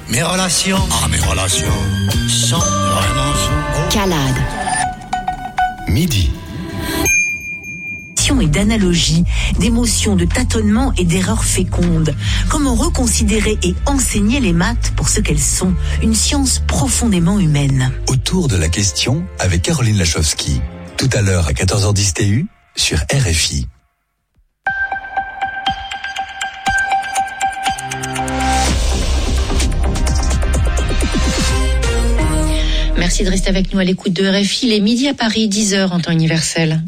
Mes relations sont vraiment beaux. Calade. Midi. Et d'analogie, d'émotions, de tâtonnements et d'erreurs fécondes. Comment reconsidérer et enseigner les maths pour ce qu'elles sont, une science profondément humaine. Autour de la question avec Caroline Lachowski. Tout à l'heure à 14h10 TU sur RFI. Merci de rester avec nous à l'écoute de RFI. Les midis à Paris, 10h en temps universel.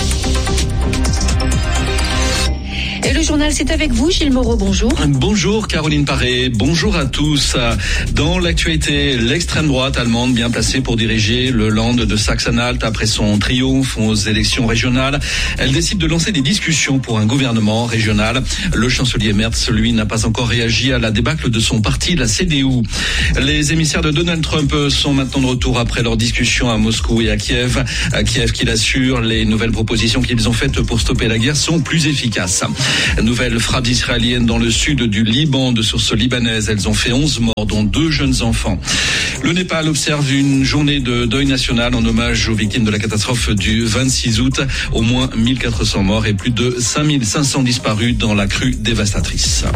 Et le journal, c'est avec vous, Gilles Moreau, bonjour. Bonjour Caroline Paré, bonjour à tous. Dans l'actualité, l'extrême droite allemande bien placée pour diriger le Land de Saxe-Anhalt après son triomphe aux élections régionales. Elle décide de lancer des discussions pour un gouvernement régional. Le chancelier Merz, lui, n'a pas encore réagi à la débâcle de son parti, la CDU. Les émissaires de Donald Trump sont maintenant de retour après leur discussion à Moscou et à Kiev. À Kiev qui l'assure, les nouvelles propositions qu'ils ont faites pour stopper la guerre sont plus efficaces. Nouvelles frappes israéliennes dans le sud du Liban de sources libanaises. Elles ont fait 11 morts, dont 2 jeunes enfants. Le Népal observe une journée de deuil national en hommage aux victimes de la catastrophe du 26 août. Au moins 1400 morts et plus de 5500 disparus dans la crue dévastatrice.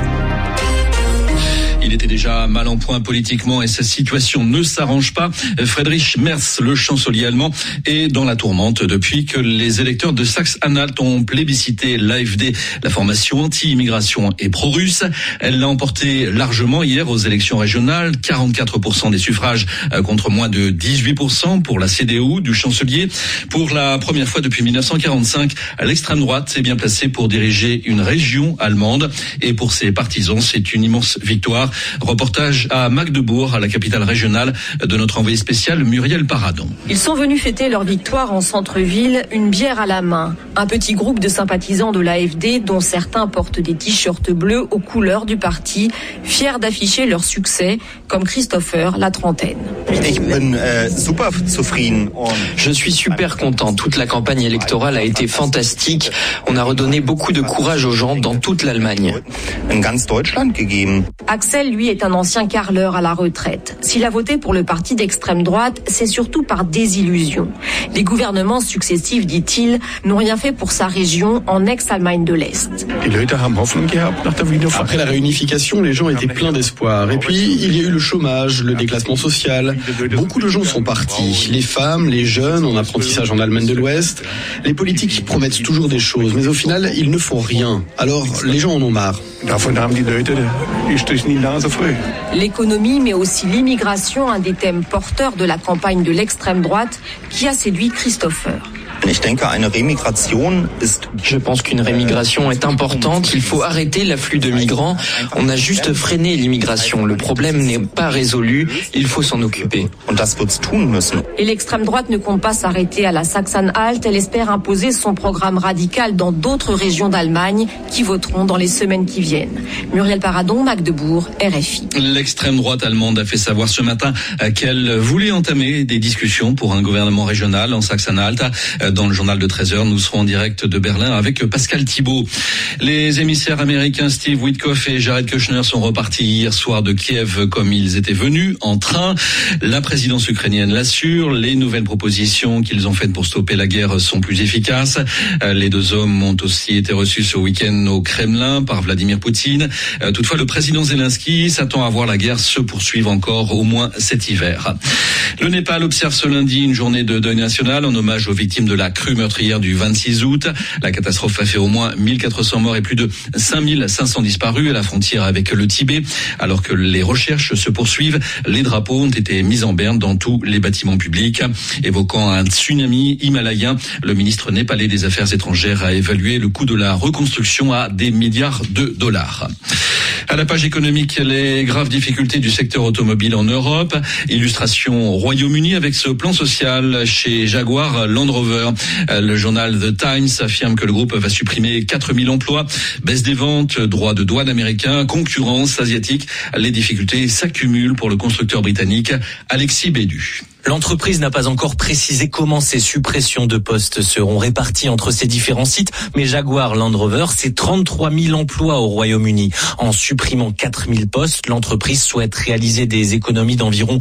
Il était déjà mal en point politiquement et sa situation ne s'arrange pas. Friedrich Merz, le chancelier allemand, est dans la tourmente depuis que les électeurs de Saxe-Anhalt ont plébiscité l'AfD, la formation anti-immigration et pro-russe. Elle l'a emporté largement hier aux élections régionales, 44% des suffrages contre moins de 18% pour la CDU du chancelier. Pour la première fois depuis 1945, l'extrême droite s'est bien placée pour diriger une région allemande et pour ses partisans, c'est une immense victoire. Reportage à Magdebourg, à la capitale régionale, de notre envoyé spécial Muriel Paradon. Ils sont venus fêter leur victoire en centre-ville, une bière à la main. Un petit groupe de sympathisants de l'AfD, dont certains portent des t-shirts bleus aux couleurs du parti, fiers d'afficher leur succès, comme Christopher, la trentaine. Je suis super content. Toute la campagne électorale a été fantastique. On a redonné beaucoup de courage aux gens dans toute l'Allemagne. Axel, lui, est un ancien carreleur à la retraite. S'il a voté pour le parti d'extrême droite, c'est surtout par désillusion. Les gouvernements successifs, dit-il, n'ont rien fait pour sa région en ex-Allemagne de l'Est. Après la réunification, les gens étaient pleins d'espoir. Et puis, il y a eu le chômage, le déclassement social. Beaucoup de gens sont partis. Les femmes, les jeunes, en apprentissage en Allemagne de l'Ouest. Les politiques promettent toujours des choses, mais au final, ils ne font rien. Alors, les gens en ont marre. L'économie, mais aussi l'immigration, un des thèmes porteurs de la campagne de l'extrême droite qui a séduit Christopher. Je pense qu'une rémigration est importante. Il faut arrêter l'afflux de migrants. On a juste freiné l'immigration. Le problème n'est pas résolu. Il faut s'en occuper. Et l'extrême droite ne compte pas s'arrêter à la Saxe-Anhalt. Elle espère imposer son programme radical dans d'autres régions d'Allemagne qui voteront dans les semaines qui viennent. Muriel Paradon, Magdebourg, RFI. L'extrême droite allemande a fait savoir ce matin qu'elle voulait entamer des discussions pour un gouvernement régional en Saxe-Anhalt. Dans le journal de 13h, nous serons en direct de Berlin avec Pascal Thibault. Les émissaires américains Steve Witkoff et Jared Kushner sont repartis hier soir de Kiev comme ils étaient venus, en train. La présidence ukrainienne l'assure. Les nouvelles propositions qu'ils ont faites pour stopper la guerre sont plus efficaces. Les deux hommes ont aussi été reçus ce week-end au Kremlin par Vladimir Poutine. Toutefois, le président Zelensky s'attend à voir la guerre se poursuivre encore au moins cet hiver. Le Népal observe ce lundi une journée de deuil national en hommage aux victimes de la crue meurtrière du 26 août. La catastrophe a fait au moins 1400 morts et plus de 5500 disparus à la frontière avec le Tibet. Alors que les recherches se poursuivent, les drapeaux ont été mis en berne dans tous les bâtiments publics. Évoquant un tsunami himalayen, le ministre népalais des Affaires étrangères a évalué le coût de la reconstruction à des milliards de dollars. À la page économique, les graves difficultés du secteur automobile en Europe. Illustration au Royaume-Uni avec ce plan social chez Jaguar Land Rover. Le journal The Times affirme que le groupe va supprimer 4000 emplois. Baisse des ventes, droits de douane américains, concurrence asiatique. Les difficultés s'accumulent pour le constructeur britannique Alexis Bédu. L'entreprise n'a pas encore précisé comment ces suppressions de postes seront réparties entre ses différents sites, mais Jaguar Land Rover, c'est 33 000 emplois au Royaume-Uni. En supprimant 4 000 postes, l'entreprise souhaite réaliser des économies d'environ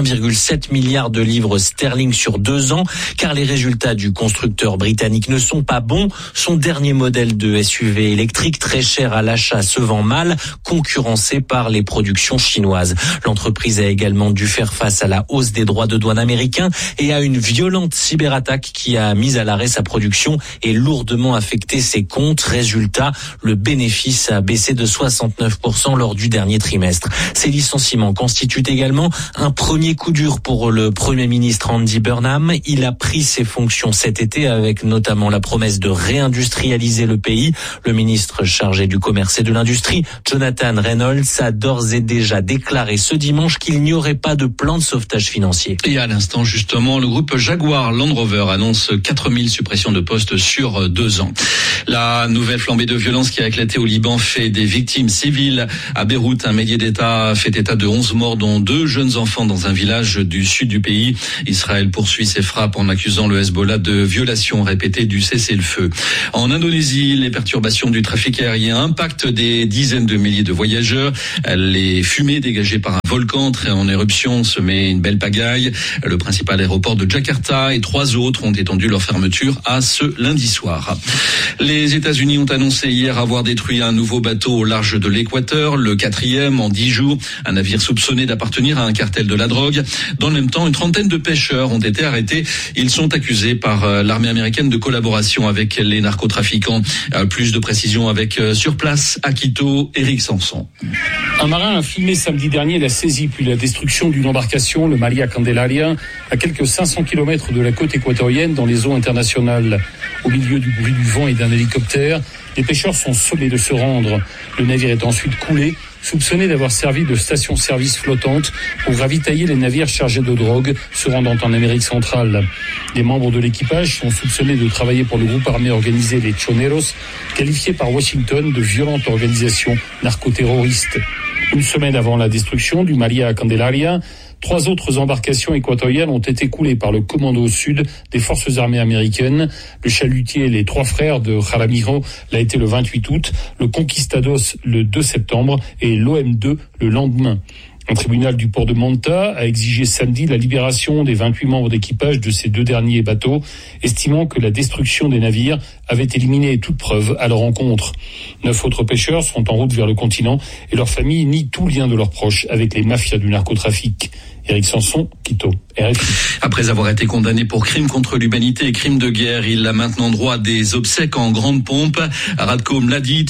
1,7 milliard de livres sterling sur 2 ans, car les résultats du constructeur britannique ne sont pas bons. Son dernier modèle de SUV électrique, très cher à l'achat, se vend mal, concurrencé par les productions chinoises. L'entreprise a également dû faire face à la hausse des droits de douane américain et à une violente cyberattaque qui a mis à l'arrêt sa production et lourdement affecté ses comptes. Résultat, le bénéfice a baissé de 69% lors du dernier trimestre. Ces licenciements constituent également un premier coup dur pour le Premier ministre Andy Burnham. Il a pris ses fonctions cet été avec notamment la promesse de réindustrialiser le pays. Le ministre chargé du commerce et de l'industrie, Jonathan Reynolds, a d'ores et déjà déclaré ce dimanche qu'il n'y aurait pas de plan de sauvetage financier. Et à l'instant, justement, le groupe Jaguar Land Rover annonce 4000 suppressions de postes sur 2 ans. La nouvelle flambée de violence qui a éclaté au Liban fait des victimes civiles. À Beyrouth, un médiateur d'État fait état de 11 morts, dont 2 jeunes enfants dans un village du sud du pays. Israël poursuit ses frappes en accusant le Hezbollah de violation répétée du cessez-le-feu. En Indonésie, les perturbations du trafic aérien impactent des dizaines de milliers de voyageurs. Les fumées dégagées par un volcan entré en éruption semet une belle pagaille. Le principal aéroport de Jakarta et 3 autres ont étendu leur fermeture à ce lundi soir. Les États-Unis ont annoncé hier avoir détruit un nouveau bateau au large de l'Équateur, le 4e en 10 jours. Un navire soupçonné d'appartenir à un cartel de la drogue. Dans le même temps, une trentaine de pêcheurs ont été arrêtés. Ils sont accusés par l'armée américaine de collaboration avec les narcotrafiquants. Plus de précisions avec sur place à Quito, Éric Sanson. Un marin a filmé samedi dernier la saisie puis la destruction d'une embarcation, le Maria Candelaria, à quelques 500 km de la côte équatorienne dans les eaux internationales. Au milieu du bruit du vent et d'un hélicoptère, les pêcheurs sont sommés de se rendre. Le navire est ensuite coulé, soupçonné d'avoir servi de station-service flottante pour ravitailler les navires chargés de drogue se rendant en Amérique centrale. Les membres de l'équipage sont soupçonnés de travailler pour le groupe armé organisé les Choneros, qualifié par Washington de violente organisation narcoterroriste. Une semaine avant la destruction du Maria Candelaria, 3 autres embarcations équatoriennes ont été coulées par le commando sud des forces armées américaines. Le chalutier Les 3 frères de Jaramillo l'a été le 28 août, le Conquistados le 2 septembre et l'OM2 le lendemain. Un tribunal du port de Manta a exigé samedi la libération des 28 membres d'équipage de ces 2 derniers bateaux, estimant que la destruction des navires avait éliminé toute preuve à leur encontre. 9 autres pêcheurs sont en route vers le continent et leurs familles nient tout lien de leurs proches avec les mafias du narcotrafic. Éric Sanson, Quito, RFI. Après avoir été condamné pour crimes contre l'humanité et crimes de guerre, il a maintenant droit à des obsèques en grande pompe. Ratko Mladic,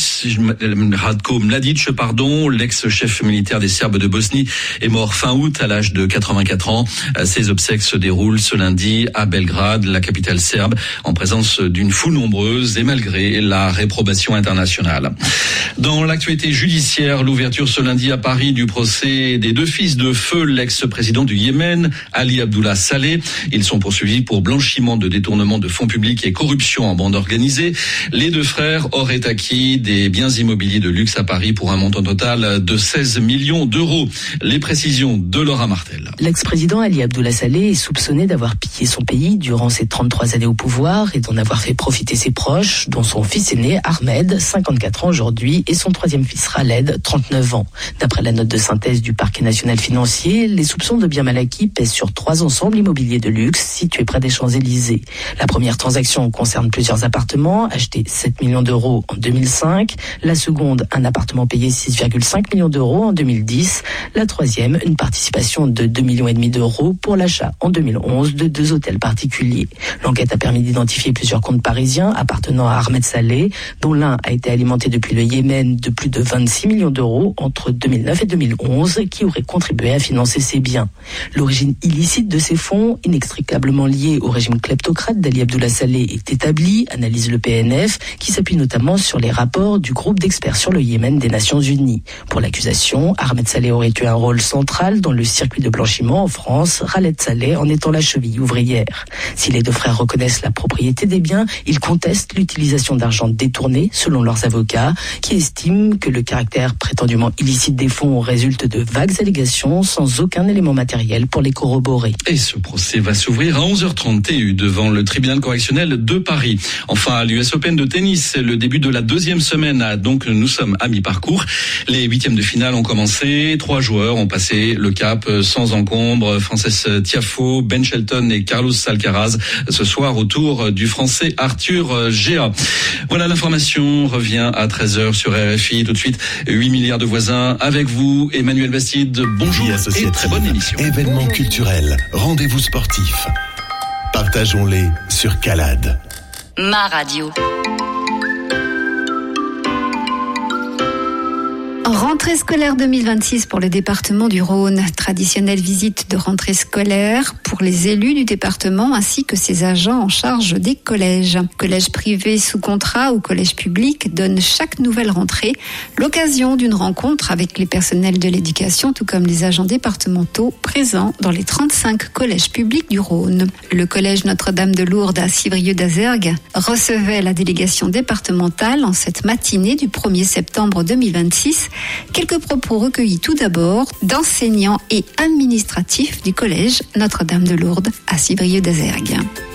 l'ex-chef militaire des Serbes de Bosnie, est mort fin août à l'âge de 84 ans. Ces obsèques se déroulent ce lundi à Belgrade, la capitale serbe, en présence d'une foule nombreuse et malgré la réprobation internationale. Dans l'actualité judiciaire, l'ouverture ce lundi à Paris du procès des 2 fils de feu, l'ex-président du Yémen, Ali Abdullah Saleh. Ils sont poursuivis pour blanchiment de détournement de fonds publics et corruption en bande organisée. Les 2 frères auraient acquis des biens immobiliers de luxe à Paris pour un montant total de 16 millions d'euros. Les précisions de Laura Martel. L'ex-président Ali Abdullah Saleh est soupçonné d'avoir pillé son pays durant ses 33 années au pouvoir et d'en avoir fait profiter ses proches, dont son fils aîné Ahmed, 54 ans aujourd'hui, et son 3e fils Khaled, 39 ans. D'après la note de synthèse du parquet national financier, les soupçons de biens mal acquis pèsent sur 3 ensembles immobiliers de luxe situés près des Champs-Élysées. La première transaction concerne plusieurs appartements achetés 7 millions d'euros en 2005. La seconde, un appartement payé 6,5 millions d'euros en 2010. La troisième, une participation de 2,5 millions d'euros pour l'achat en 2011 de 2 hôtels particuliers. L'enquête a permis d'identifier plusieurs comptes parisiens appartenant à Ahmed Saleh, dont l'un a été alimenté depuis le Yémen de plus de 26 millions d'euros entre 2009 et 2011, qui aurait contribué à financer ces biens. L'origine illicite de ces fonds, inextricablement liée au régime kleptocrate d'Ali Abdullah Saleh, est établie, analyse le PNF, qui s'appuie notamment sur les rapports du groupe d'experts sur le Yémen des Nations Unies. Pour l'accusation, Ahmed Saleh aurait eu un rôle central dans le circuit de blanchiment en France, Khaled Saleh en étant la cheville ouvrière. Si les 2 frères reconnaissent la propriété des biens, ils contestent l'utilisation d'argent détourné, selon leurs avocats, qui estiment que le caractère prétendument illicite des fonds résulte de vagues allégations sans aucun élément matériel pour les corroborer. Bourré. Et ce procès va s'ouvrir à 11h30 TU devant le tribunal correctionnel de Paris. Enfin, à l'US Open de tennis, le début de la deuxième semaine, donc nous sommes à mi-parcours. Les huitièmes de finale ont commencé. 3 joueurs ont passé le cap sans encombre. Frances Tiafoe, Ben Shelton et Carlos Alcaraz ce soir au tour du Français Arthur Géa. Voilà, l'information revient à 13h sur RFI. Tout de suite, 8 milliards de voisins avec vous. Emmanuel Bastide, bonjour et très bonne émission. Événements culturels, rendez-vous sportifs. Partageons-les sur Calade. Ma radio. Rentrée scolaire 2026 pour le département du Rhône. Traditionnelle visite de rentrée scolaire pour les élus du département ainsi que ses agents en charge des collèges. Collège privé sous contrat ou collège public donne chaque nouvelle rentrée l'occasion d'une rencontre avec les personnels de l'éducation tout comme les agents départementaux présents dans les 35 collèges publics du Rhône. Le collège Notre-Dame de Lourdes à Civrieux-d'Azergues recevait la délégation départementale en cette matinée du 1er septembre 2026. Quelques propos recueillis tout d'abord d'enseignants et administratifs du collège Notre-Dame de Lourdes à Civrieux-d'Azergues.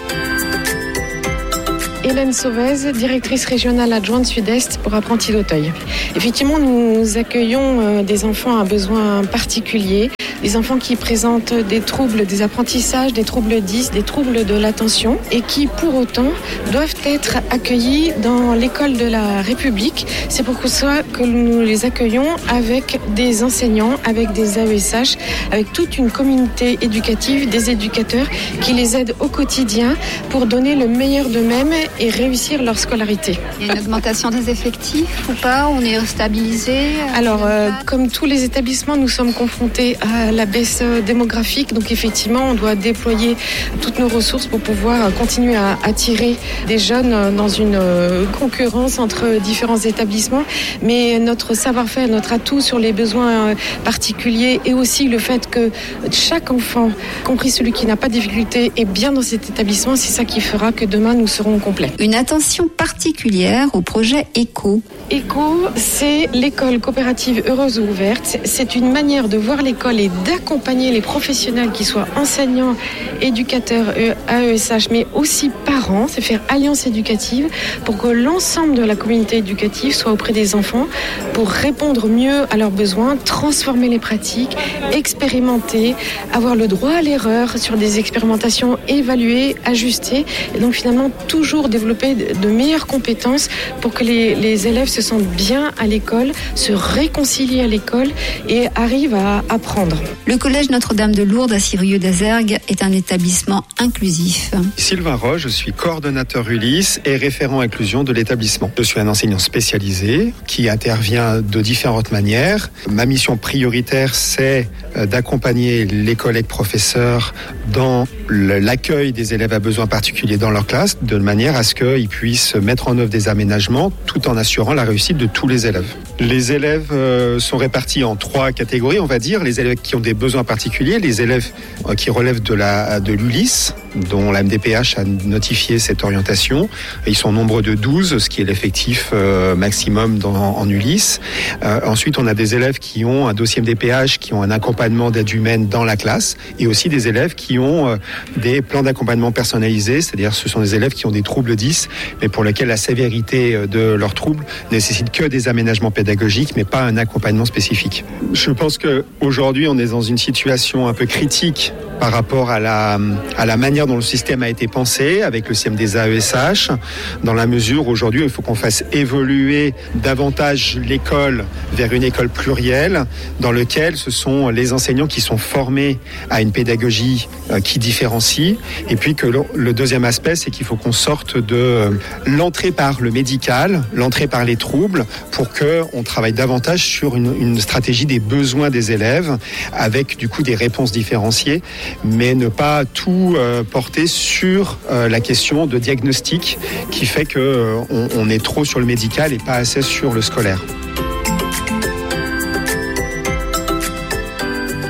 Hélène Sauvez, directrice régionale adjointe Sud-Est pour Apprentis d'Auteuil. Effectivement, nous accueillons des enfants à besoins particuliers, des enfants qui présentent des troubles des apprentissages, des troubles 10, des troubles de l'attention et qui, pour autant, doivent être accueillis dans l'école de la République. C'est pour ça que nous les accueillons avec des enseignants, avec des AESH, avec toute une communauté éducative, des éducateurs qui les aident au quotidien pour donner le meilleur d'eux-mêmes et réussir leur scolarité. Il y a une augmentation des effectifs ou pas? On est stabilisé? Alors, comme tous les établissements, nous sommes confrontés à la baisse démographique. Donc, effectivement, on doit déployer toutes nos ressources pour pouvoir continuer à attirer des jeunes dans une concurrence entre différents établissements. Mais notre savoir-faire, notre atout sur les besoins particuliers et aussi le fait que chaque enfant, compris celui qui n'a pas de difficulté, est bien dans cet établissement, c'est ça qui fera que demain, nous serons complets. Une attention particulière au projet ECO. ECO, c'est l'école coopérative heureuse ou ouverte. C'est une manière de voir l'école et d'accompagner les professionnels qui soient enseignants, éducateurs, AESH, mais aussi parents, c'est faire alliance éducative pour que l'ensemble de la communauté éducative soit auprès des enfants pour répondre mieux à leurs besoins, transformer les pratiques, expérimenter, avoir le droit à l'erreur sur des expérimentations évaluées, ajustées et donc finalement toujours développer de meilleures compétences pour que les élèves se sentent bien à l'école, se réconcilient à l'école et arrivent à apprendre. Le collège Notre-Dame de Lourdes à Civrieux-d'Azergues est un établissement inclusif. Sylvain Roche, je suis coordonnateur Ulysse et référent inclusion de l'établissement. Je suis un enseignant spécialisé qui intervient de différentes manières. Ma mission prioritaire, c'est d'accompagner les collègues professeurs dans l'accueil des élèves à besoins particuliers dans leur classe, de manière à ce qu'ils puissent mettre en œuvre des aménagements tout en assurant la réussite de tous les élèves. Les élèves sont répartis en 3 catégories, on va dire. Les élèves qui ont des besoins particuliers, les élèves qui relèvent de l'Ulysse, dont la MDPH a notifié cette orientation. Ils sont au nombre de 12, ce qui est l'effectif maximum en Ulysse. Ensuite, on a des élèves qui ont un dossier MDPH, qui ont un accompagnement d'aide humaine dans la classe, et aussi des élèves qui ont des plans d'accompagnement personnalisés, c'est-à-dire ce sont des élèves qui ont des troubles 10, mais pour lesquels la sévérité de leurs troubles nécessite que des aménagements pédagogiques, mais pas un accompagnement spécifique. Je pense qu'aujourd'hui, on est dans une situation un peu critique par rapport à la manière dont le système a été pensé avec le système des AESH, dans la mesure où aujourd'hui il faut qu'on fasse évoluer davantage l'école vers une école plurielle dans laquelle ce sont les enseignants qui sont formés à une pédagogie qui différencie, et puis que le deuxième aspect, c'est qu'il faut qu'on sorte de l'entrée par le médical, l'entrée par les troubles, pour qu'on travaille davantage sur une stratégie des besoins des élèves avec du coup des réponses différenciées, mais ne pas tout porter sur la question de diagnostic qui fait qu'on est trop sur le médical et pas assez sur le scolaire.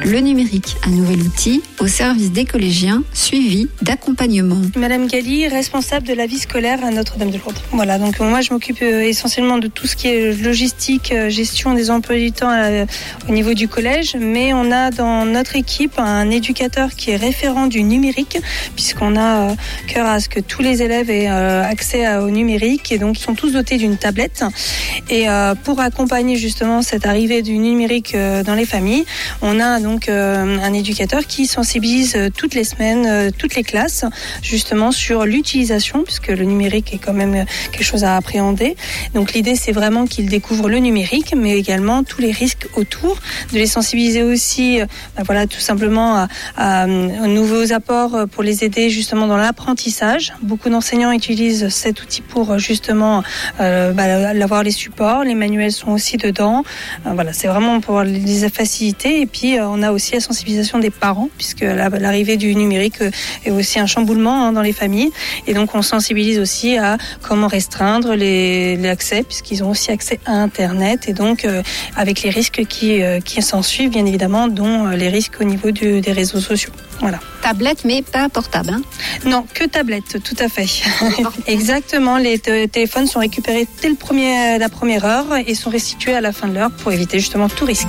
Le numérique, un nouvel outil au service des collégiens, suivi d'accompagnement. Madame Galli, responsable de la vie scolaire à Notre-Dame-de-Lourdes. Voilà, donc moi je m'occupe essentiellement de tout ce qui est logistique, gestion des emplois du temps au niveau du collège, mais on a dans notre équipe un éducateur qui est référent du numérique, puisqu'on a cœur à ce que tous les élèves aient accès au numérique, et donc ils sont tous dotés d'une tablette. Et pour accompagner justement cette arrivée du numérique dans les familles, on a donc un éducateur qui sensibilise toutes les semaines, toutes les classes, justement sur l'utilisation, puisque le numérique est quand même quelque chose à appréhender. Donc l'idée, c'est vraiment qu'ils découvrent le numérique, mais également tous les risques autour, de les sensibiliser aussi, tout simplement aux nouveaux apports pour les aider justement dans l'apprentissage. Beaucoup d'enseignants utilisent cet outil pour justement avoir les supports, les manuels sont aussi dedans. C'est vraiment pour les faciliter. Et puis on a aussi la sensibilisation des parents, puisque l'arrivée du numérique est aussi un chamboulement dans les familles. Et donc on sensibilise aussi à comment restreindre l'accès, puisqu'ils ont aussi accès à Internet, et donc avec les risques qui s'en suivent, bien évidemment, dont les risques au niveau des réseaux sociaux. Voilà. Tablette, mais pas portable, hein ? Non, que tablette, tout à fait. Exactement, les téléphones sont récupérés dès la première heure et sont restitués à la fin de l'heure pour éviter justement tout risque.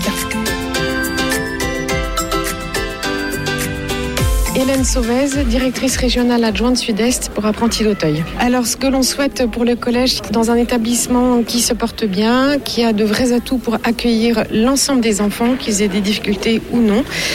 Hélène Sauvez, directrice régionale adjointe Sud-Est pour Apprentis d'Auteuil. Alors, ce que l'on souhaite pour le collège, dans un établissement qui se porte bien, qui a de vrais atouts pour accueillir l'ensemble des enfants, qu'ils aient des difficultés ou non,